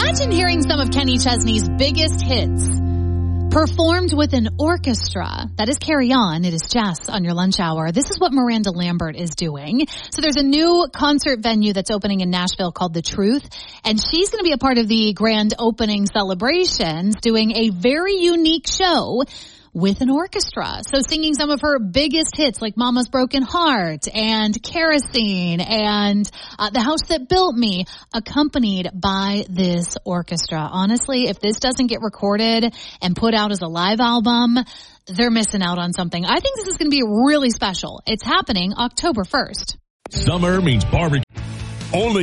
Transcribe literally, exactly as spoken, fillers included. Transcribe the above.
Imagine hearing some of Kenny Chesney's biggest hits performed with an orchestra. That is Carry On. It is Jess on your lunch hour. This is what Miranda Lambert is doing. So there's a new concert venue that's opening in Nashville called The Truth, and she's going to be a part of the grand opening celebrations, doing a very unique show with an orchestra. So singing some of her biggest hits like Mama's Broken Heart and Kerosene and uh, The House That Built Me, accompanied by this orchestra. Honestly, if this doesn't get recorded and put out as a live album, they're missing out on something. I think this is going to be really special. It's happening October first. Summer means barbecue. Only